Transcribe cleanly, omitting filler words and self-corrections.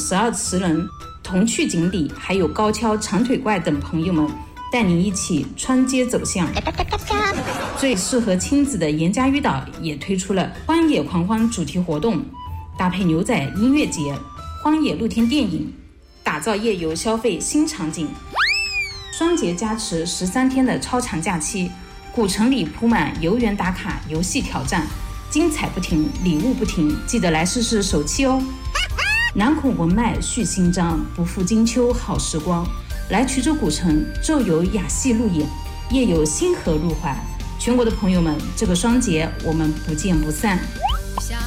12词人、童趣锦鲤，还有高跷、长腿怪等朋友们，带你一起穿街走巷。最适合亲子的严家鱼岛也推出了荒野狂欢主题活动，搭配牛仔音乐节、荒野露天电影，打造夜游消费新场景。双节加持13天的超长假期，古城里铺满游园打卡、游戏挑战，精彩不停，礼物不停，记得来试试手气哦！南孔文脉续新章，不负金秋好时光。来衢州古城昼游雅戏路演，夜游星河入怀。全国的朋友们，这个双节我们不见不散。